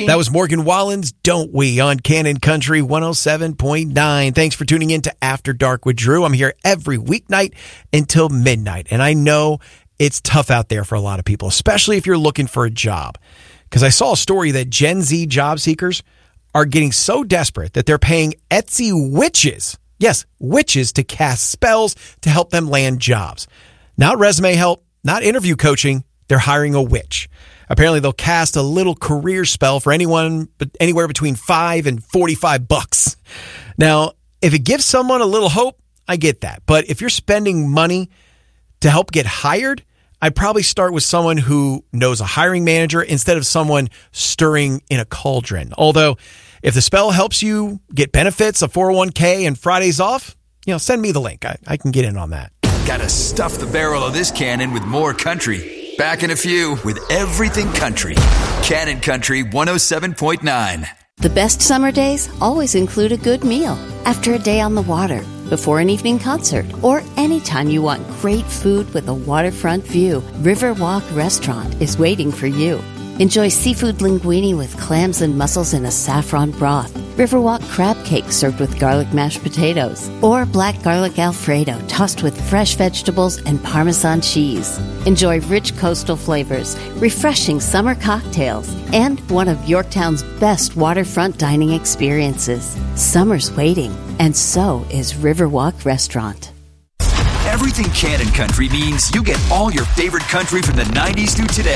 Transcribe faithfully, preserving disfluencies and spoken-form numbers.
That was Morgan Wallen's Don't We on Cannon Country one oh seven point nine. Thanks for tuning in to After Dark with Drew. I'm here every weeknight until midnight. And I know it's tough out there for a lot of people, especially if you're looking for a job. Because I saw a story that Gen Z job seekers are getting so desperate that they're paying Etsy witches, yes, witches, to cast spells to help them land jobs. Not resume help, not interview coaching. They're hiring a witch. Apparently, they'll cast a little career spell for anyone, anywhere between five and forty-five bucks. Now, if it gives someone a little hope, I get that. But if you're spending money to help get hired, I'd probably start with someone who knows a hiring manager instead of someone stirring in a cauldron. Although, if the spell helps you get benefits, a four oh one k, and Fridays off, you know, send me the link. I, I can get in on that. Gotta stuff the barrel of this cannon with more country. Back in a few with Everything Country. Cannon Country one oh seven point nine. The best summer days always include a good meal. After a day on the water, before an evening concert, or anytime you want great food with a waterfront view, Riverwalk Restaurant is waiting for you. Enjoy seafood linguine with clams and mussels in a saffron broth, Riverwalk crab cake served with garlic mashed potatoes, or black garlic Alfredo tossed with fresh vegetables and Parmesan cheese. Enjoy rich coastal flavors, refreshing summer cocktails, and one of Yorktown's best waterfront dining experiences. Summer's waiting, and so is Riverwalk Restaurant. Everything Cannon Country means you get all your favorite country from the nineties through today.